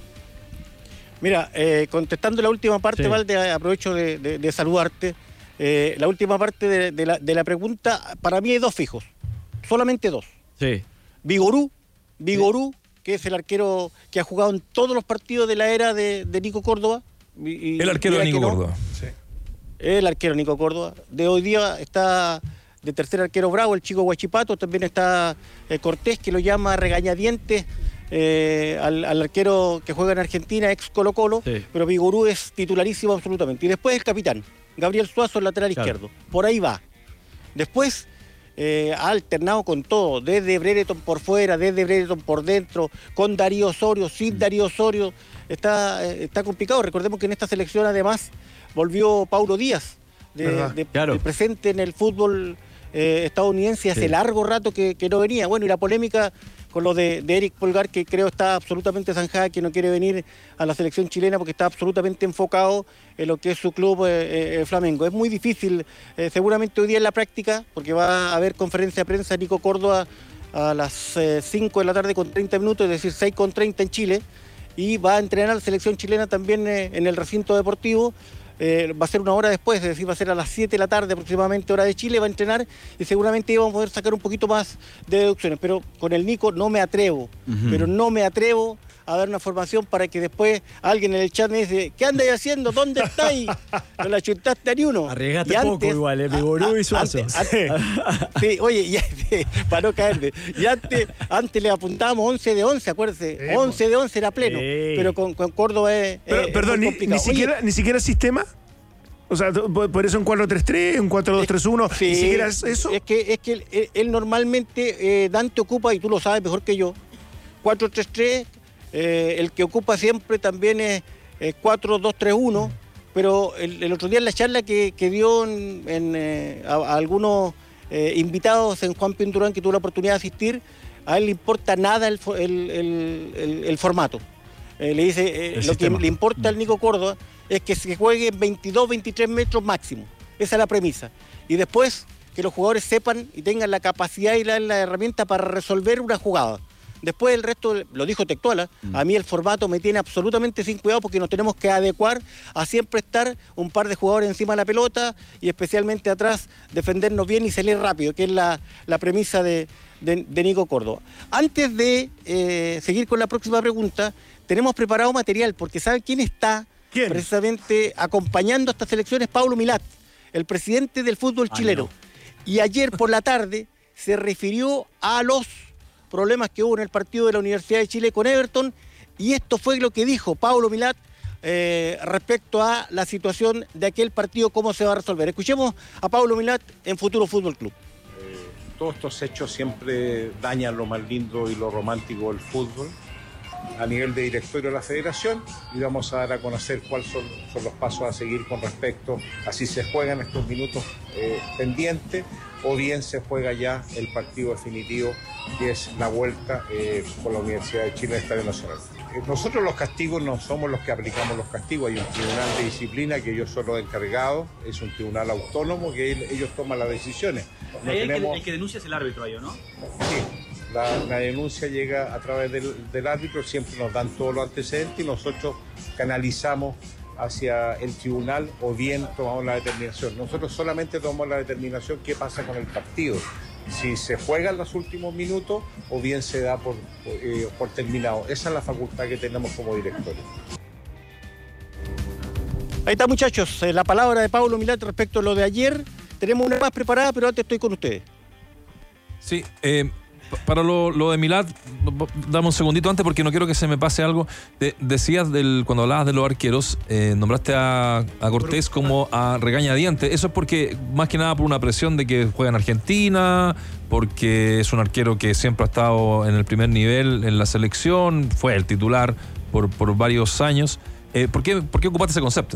Speaker 10: Mira, contestando la última parte, sí. Valde, aprovecho de saludarte. La última parte de la pregunta, para mí hay 2 fijos, solamente 2.
Speaker 7: Sí.
Speaker 10: Vigorú, que es el arquero que ha jugado en todos los partidos de la era de Nico Córdoba.
Speaker 8: El arquero de Nico Córdoba. Sí.
Speaker 10: El arquero Nico Córdoba. De hoy día está de tercer arquero Bravo, el chico Huachipato. También está Cortés, que lo llama regañadientes al arquero que juega en Argentina, ex Colo-Colo. Sí. Pero Vigorú es titularísimo absolutamente. Y después el capitán, Gabriel Suazo, el lateral izquierdo. Por ahí va. Después ha alternado con todo, desde Brereton por fuera, desde Brereton por dentro, con Darío Osorio, sin Darío Osorio. Está complicado. Recordemos que en esta selección además volvió Paulo Díaz, de presente en el fútbol estadounidense hace largo rato que no venía. Bueno, y la polémica con lo de Eric Polgar, que creo está absolutamente zanjada, que no quiere venir a la selección chilena porque está absolutamente enfocado en lo que es su club Flamengo. Es muy difícil, seguramente hoy día en la práctica, porque va a haber conferencia de prensa Nico Córdoba a las 5 de la tarde con 30 minutos, es decir, 6 con 30 en Chile, y va a entrenar a la selección chilena también en el recinto deportivo. Va a ser 1 hora después, es decir, va a ser a las 7 de la tarde aproximadamente, hora de Chile, va a entrenar y seguramente vamos a poder sacar un poquito más de deducciones. Pero con el Nico no me atrevo, pero no me atrevo a dar una formación para que después alguien en el chat me dice, ¿qué andáis haciendo? ¿Dónde estáis? No la chutaste a ni uno.
Speaker 7: Arriesgaste poco igual, Vigorú y Suazo.
Speaker 10: Sí, oye, para no caerme. Y antes le apuntábamos 11 de 11, acuérdese. 11 de 11 era pleno. Pero con Córdoba es
Speaker 9: perdón,
Speaker 10: muy complicado.
Speaker 9: Ni siquiera sistema. O sea, por eso un 4-3-3, un 4-2-3-1,
Speaker 10: sí,
Speaker 9: ni siquiera eso.
Speaker 10: Es que él normalmente, Dante ocupa, y tú lo sabes mejor que yo, 4-3-3. El que ocupa siempre también es 4-2-3-1, pero el otro día en la charla que dio a algunos invitados en Juan Pindurán, que tuvo la oportunidad de asistir, a él le importa nada el formato. Le dice, lo que le importa al Nico Córdoba es que se juegue en 22, 23 metros máximo. Esa es la premisa. Y después que los jugadores sepan y tengan la capacidad y la herramienta para resolver una jugada. Después el resto, lo dijo Tectuala, a mí el formato me tiene absolutamente sin cuidado porque nos tenemos que adecuar a siempre estar un par de jugadores encima de la pelota y especialmente atrás defendernos bien y salir rápido, que es la premisa de Nico Córdoba. Antes de seguir con la próxima pregunta, tenemos preparado material porque ¿saben quién está precisamente acompañando a estas elecciones? Paulo Milat, el presidente del fútbol chileno. No. Y ayer por la tarde se refirió a los problemas que hubo en el partido de la Universidad de Chile con Everton, y esto fue lo que dijo Paulo Milat respecto a la situación de aquel partido, cómo se va a resolver. Escuchemos a Paulo Milat en Futuro Fútbol Club.
Speaker 11: Todos estos hechos siempre dañan lo más lindo y lo romántico del fútbol a nivel de directorio de la federación, y vamos a dar a conocer cuáles son los pasos a seguir con respecto a si se juegan estos minutos pendientes o bien se juega ya el partido definitivo, que es la vuelta con la Universidad de Chile al Estadio Nacional. Nosotros los castigos no somos los que aplicamos los castigos, hay un tribunal de disciplina que yo soy encargado, es un tribunal autónomo que ellos toman las decisiones.
Speaker 12: El que denuncia es el árbitro ahí, ¿no?
Speaker 11: Sí. La denuncia llega a través del árbitro, siempre nos dan todos los antecedentes y nosotros canalizamos hacia el tribunal o bien tomamos la determinación. Nosotros solamente tomamos la determinación qué pasa con el partido, si se juega en los últimos minutos o bien se da por terminado. Esa es la facultad que tenemos como directores.
Speaker 10: Ahí está, muchachos, la palabra de Pablo Milad respecto a lo de ayer. Tenemos una más preparada, pero antes estoy con ustedes.
Speaker 8: Sí, para lo de Milad, dame un segundito antes porque no quiero que se me pase algo. Decías cuando hablabas de los arqueros, nombraste a Cortés como a regañadientes. Eso es porque, más que nada, por una presión de que juega en Argentina, porque es un arquero que siempre ha estado en el primer nivel en la selección, fue el titular por varios años. ¿Por qué ocupaste ese concepto?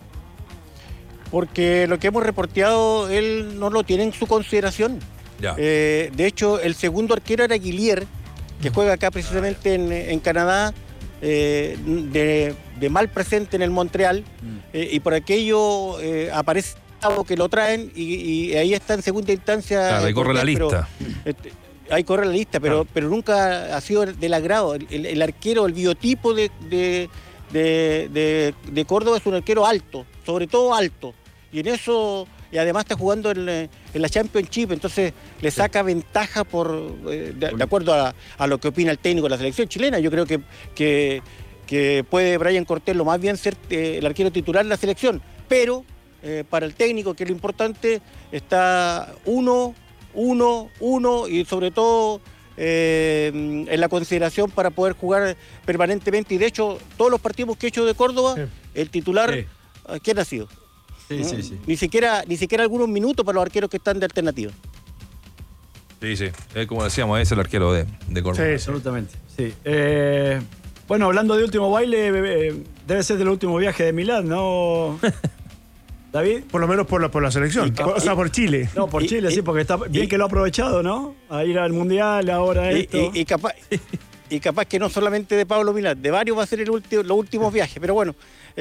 Speaker 10: Porque lo que hemos reporteado, él no lo tiene en su consideración. De hecho, el segundo arquero era Guillier, que juega acá precisamente en Canadá, de mal presente en el Montreal, y por aquello aparece que lo traen y ahí está en segunda instancia.
Speaker 8: Claro, ahí corre la lista.
Speaker 10: Ahí corre la lista, pero nunca ha sido del agrado. El arquero, el biotipo de Córdoba es un arquero alto, sobre todo alto, y en eso, y además está jugando en la Championship, entonces le saca ventaja de acuerdo a lo que opina el técnico de la selección chilena. Yo creo que puede Brian Cortés lo más bien ser el arquero titular de la selección, pero para el técnico, que es lo importante, está uno y sobre todo en la consideración para poder jugar permanentemente. Y de hecho, todos los partidos que he hecho de Córdoba, el titular, ¿quién ha sido?
Speaker 8: Sí.
Speaker 10: Ni siquiera algunos minutos para los arqueros que están de alternativa.
Speaker 8: Sí. Como decíamos, es el arquero de Córdoba.
Speaker 7: Sí, absolutamente. Sí. Bueno, hablando de último baile, debe ser del último viaje de Milán, ¿no? David.
Speaker 9: Por lo menos por la selección. Por Chile.
Speaker 7: No, por Chile, sí, porque está bien que lo ha aprovechado, ¿no? A ir al Mundial, ahora esto.
Speaker 10: Y capaz que no solamente de Pablo Milad, de varios va a ser los últimos viajes. Pero bueno,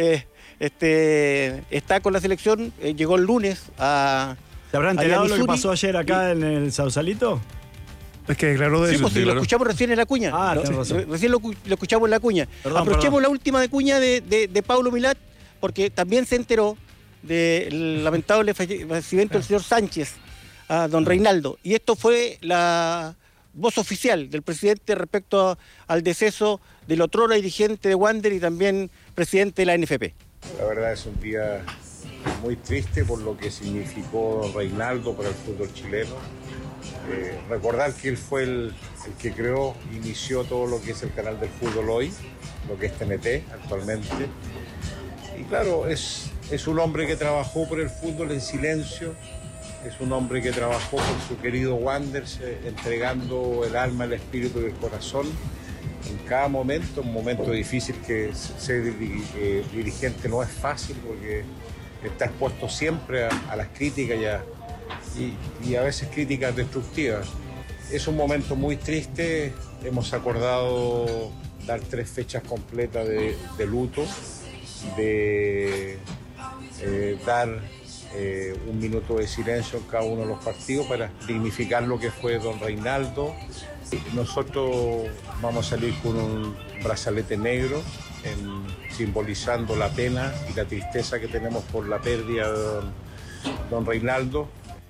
Speaker 10: está con la selección, llegó el lunes a...
Speaker 7: ¿Se habrá enterado lo que pasó ayer acá en el Sausalito?
Speaker 9: Es que declaró de eso.
Speaker 10: Pues, lo escuchamos recién en la cuña. Recién lo escuchamos en la cuña. Aprovechemos la última de cuña de Pablo Milad, porque también se enteró del lamentable fallecimiento del señor Sánchez, a don Reinaldo. Y esto fue la voz oficial del presidente respecto al deceso del otrora dirigente de Wander y también presidente de la NFP.
Speaker 11: La verdad es un día muy triste por lo que significó don Reinaldo para el fútbol chileno. Recordar que él fue el que creó, inició todo lo que es el canal del fútbol hoy, lo que es TNT actualmente. Y claro, es un hombre que trabajó por el fútbol en silencio, es un hombre que trabajó por su querido Wanderers, entregando el alma, el espíritu y el corazón en cada momento, un momento difícil, que ser dirigente no es fácil porque está expuesto siempre a las críticas y a veces críticas destructivas. Es un momento muy triste, hemos acordado dar 3 fechas completas de luto, de dar un minuto de silencio en cada uno de los partidos para dignificar lo que fue don Reinaldo. Nosotros vamos a salir con un brazalete negro simbolizando la pena y la tristeza que tenemos por la pérdida de don Reinaldo.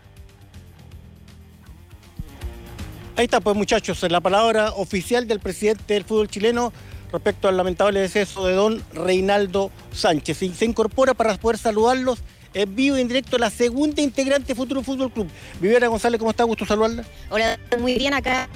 Speaker 10: Ahí está, pues, muchachos, la palabra oficial del presidente del fútbol chileno respecto al lamentable deceso de don Reinaldo Sánchez. Y se incorpora para poder saludarlos en vivo y en directo la segunda integrante de Futuro Fútbol Club. Viviana González, ¿cómo está? Gusto saludarla.
Speaker 13: Hola, muy bien acá.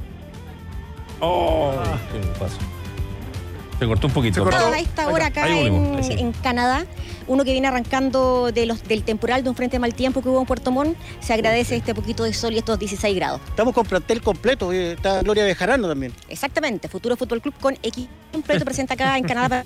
Speaker 8: ¿Qué pasó? Se cortó un poquito.
Speaker 13: A esta hora acá en Canadá, uno que viene arrancando del temporal de un frente de mal tiempo que hubo en Puerto Montt, se agradece este poquito de sol y estos 16 grados.
Speaker 10: Estamos con plantel completo, está Gloria Bejarano también.
Speaker 13: Exactamente, Futuro Fútbol Club con equipo completo presenta acá en Canadá.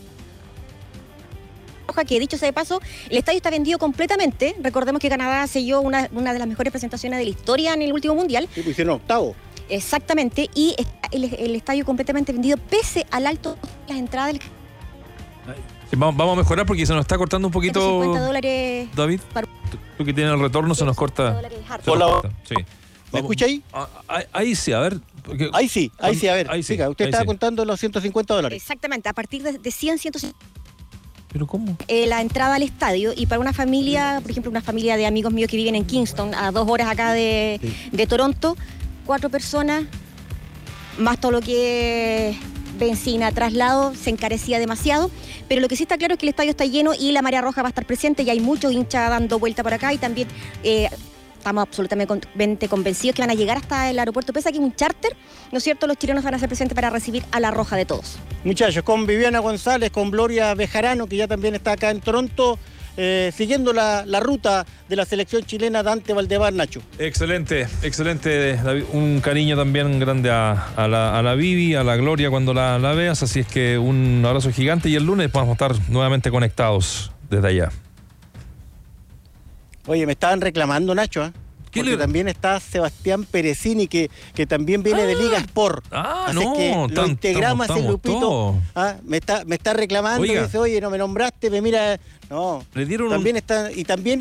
Speaker 13: Que dicho sea de paso, el estadio está vendido completamente. Recordemos que Canadá selló una de las mejores presentaciones de la historia en el último mundial.
Speaker 10: Sí, pues hicieron octavo.
Speaker 13: Exactamente, y está el estadio completamente vendido pese al alto de las entradas del...
Speaker 8: Sí, vamos a mejorar porque se nos está cortando un poquito.
Speaker 13: $150,
Speaker 8: David, tú que tienes el retorno, se nos corta.
Speaker 10: Sí. ¿Me escucha ahí?
Speaker 8: Ahí sí, a ver.
Speaker 10: Ahí sí, a ver.
Speaker 8: Ahí sí,
Speaker 10: usted estaba contando los $150.
Speaker 13: Exactamente, a partir de 100, 150.
Speaker 8: ¿Pero cómo?
Speaker 13: La entrada al estadio, y para una familia, por ejemplo, una familia de amigos míos que viven en Kingston, a 2 horas acá de Toronto, 4 personas, más todo lo que es benzina, traslado, se encarecía demasiado. Pero lo que sí está claro es que el estadio está lleno y la marea roja va a estar presente, y hay muchos hinchas dando vuelta por acá, y también estamos absolutamente convencidos que van a llegar hasta el aeropuerto. Pese a que es un charter, ¿no es cierto? Los chilenos van a ser presentes para recibir a la roja de todos.
Speaker 10: Muchachos, con Viviana González, con Gloria Bejarano, que ya también está acá en Toronto, siguiendo la ruta de la selección chilena. Dante Valdemar, Nacho.
Speaker 8: Excelente, David. Un cariño también grande a la Vivi, a la Gloria cuando la veas, así es que un abrazo gigante, y el lunes vamos a estar nuevamente conectados desde allá.
Speaker 10: Oye, me estaban reclamando, Nacho, porque también está Sebastián Perezini, que también viene de Liga Sport. Así que lo integramos a ese grupito. Me está reclamando, y dice, oye, no me nombraste, me mira. No,
Speaker 8: le dieron
Speaker 10: también está, y también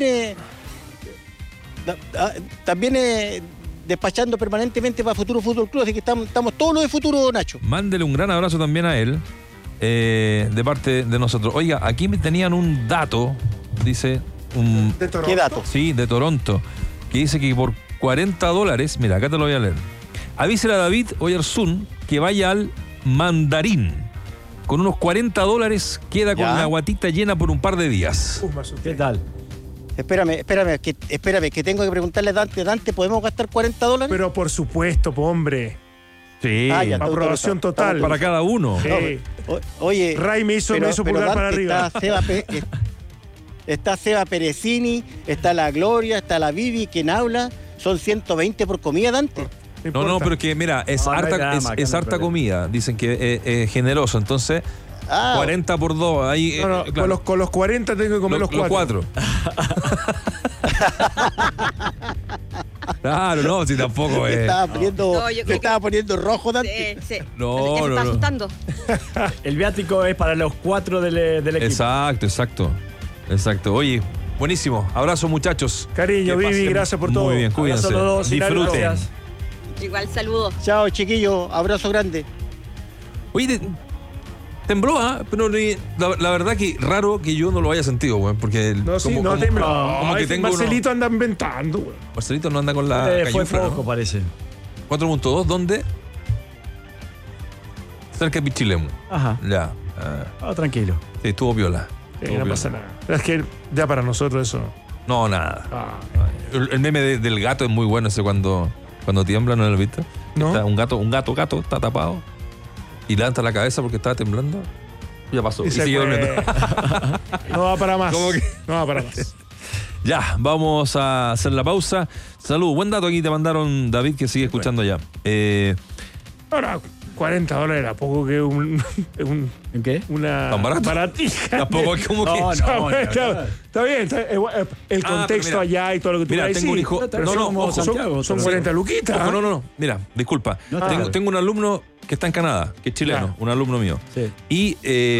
Speaker 10: despachando permanentemente para Futuro Fútbol Club, así que estamos todos los de Futuro, Nacho.
Speaker 8: Mándele un gran abrazo también a él, de parte de nosotros. Oiga, aquí me tenían un dato, dice...
Speaker 10: ¿De Toronto? ¿Qué dato?
Speaker 8: Sí, de Toronto, que dice que por $40, mira, acá te lo voy a leer. Avísele a David Oyarzún que vaya al Mandarín. Con unos $40 queda con la guatita llena por un par de días.
Speaker 7: ¿Qué tal?
Speaker 10: Espérame, que tengo que preguntarle a Dante, ¿podemos gastar $40?
Speaker 9: Pero por supuesto, hombre.
Speaker 8: Sí.
Speaker 9: Aprobación total.
Speaker 8: Para cada uno.
Speaker 9: Sí.
Speaker 10: Oye,
Speaker 9: Ray me hizo pulgar para arriba.
Speaker 10: Está Seba Perezini, está la Gloria, está la Vivi, quien habla. Son 120 por comida, Dante.
Speaker 8: No, pero que mira, es harta comida. Dicen que es generoso, entonces 40 por 2. Ahí,
Speaker 9: claro. Con los 40 tengo que comer los 4.
Speaker 8: Claro, no, si tampoco es.
Speaker 10: Estaba poniendo rojo, Dante.
Speaker 13: Sí.
Speaker 8: No,
Speaker 13: está asustando.
Speaker 7: El viático es para los 4 del equipo.
Speaker 8: Exacto. Oye, buenísimo. Abrazo, muchachos.
Speaker 9: Cariño, Vivi, gracias por todo.
Speaker 8: Muy bien, cuídense. Disfruten.
Speaker 13: Igual, saludos.
Speaker 10: Chao, chiquillos. Abrazo grande.
Speaker 8: Oye, tembló, pero la verdad que raro que yo no lo haya sentido, güey, porque
Speaker 9: tembló. Como que Marcelito anda inventando, güey.
Speaker 8: Marcelito no anda con la
Speaker 7: fue flojo, ¿no? Parece.
Speaker 8: 4.2, ¿dónde? Cerca de Pichilemu.
Speaker 7: Ajá.
Speaker 8: Ya.
Speaker 7: Tranquilo.
Speaker 8: Sí, estuvo viola.
Speaker 9: No pasa nada. Es que ya para nosotros eso.
Speaker 8: No, nada. El meme del gato es muy bueno, ese cuando tiembla, ¿no lo has visto?
Speaker 9: ¿No?
Speaker 8: Está un gato está tapado y levanta la cabeza porque estaba temblando. Ya pasó. Y sigue durmiendo.
Speaker 9: No va para más.
Speaker 8: ¿Cómo que?
Speaker 9: No va para más.
Speaker 8: Ya, vamos a hacer la pausa. Salud, buen dato aquí te mandaron, David, que sigue escuchando ya.
Speaker 9: Ahora, $40 era poco que
Speaker 7: ¿en qué?
Speaker 9: Una
Speaker 8: ¿tan barato?
Speaker 9: Baratija.
Speaker 8: Tampoco es como que...
Speaker 9: No, está bien. El contexto allá y todo lo que tú
Speaker 8: mira, tengo un hijo...
Speaker 9: Son 40 luquitas.
Speaker 8: No. Mira, disculpa. Tengo un alumno que está en Canadá, que es chileno, un alumno mío.
Speaker 7: Sí.
Speaker 8: Y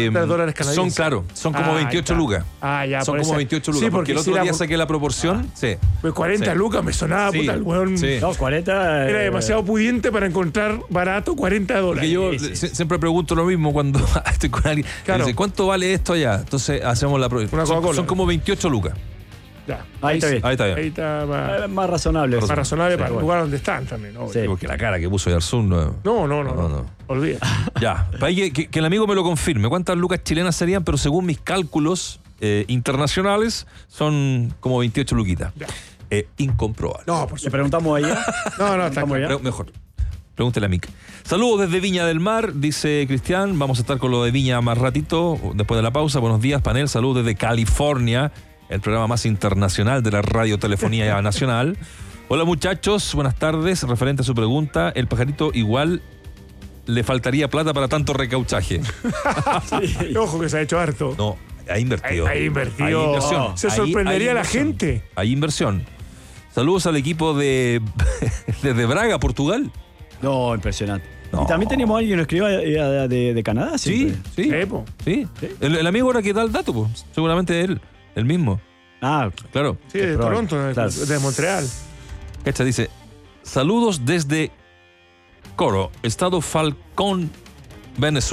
Speaker 8: son como 28 lucas.
Speaker 9: Ya.
Speaker 8: Son como 28 lucas, porque el otro día saqué la proporción. Sí.
Speaker 9: Pues 40 lucas me sonaba, puta, el weón.
Speaker 8: Sí.
Speaker 7: No, 40...
Speaker 9: Era demasiado pudiente para encontrar barato $40.
Speaker 8: Porque yo siempre pregunto lo mismo cuando estoy con alguien.
Speaker 9: Claro.
Speaker 8: Dice, ¿cuánto vale esto allá? Entonces hacemos la proporción. Son como 28 lucas.
Speaker 9: Ya.
Speaker 7: Ahí está bien.
Speaker 8: Ahí está
Speaker 7: más razonable.
Speaker 9: Más razonable para el lugar donde están también, ¿no?
Speaker 8: Sí, porque la cara que puso Oyarzún
Speaker 9: no. Olvida.
Speaker 8: Ya, para que el amigo me lo confirme. ¿Cuántas lucas chilenas serían? Pero según mis internacionales, son como 28 luquitas. Incomprobable.
Speaker 9: No, por
Speaker 7: ¿Le preguntamos allá?
Speaker 9: No, está
Speaker 8: bien. Mejor. Pregúntele a Mick. Saludos desde Viña del Mar, dice Cristian. Vamos a estar con lo de Viña más ratito, después de la pausa. Buenos días, panel. Saludos desde California, el programa más internacional de la radiotelefonía nacional. Hola, muchachos. Buenas tardes. Referente a su pregunta, el pajarito igual le faltaría plata para tanto recauchaje.
Speaker 9: Sí. Ojo que se ha hecho harto.
Speaker 8: No, ha invertido.
Speaker 9: Hay inversión. Se sorprendería la gente.
Speaker 8: Hay inversión. Saludos al equipo desde Braga, Portugal.
Speaker 7: No, impresionante.
Speaker 8: No.
Speaker 7: Y también tenemos a alguien que nos escribió de Canadá.
Speaker 8: Sí. El amigo ahora que da el dato, pues. Seguramente él, el mismo. Claro.
Speaker 9: Sí, de Toronto, de Montreal.
Speaker 8: Cacha dice, saludos desde Coro, estado Falcón, Venezuela.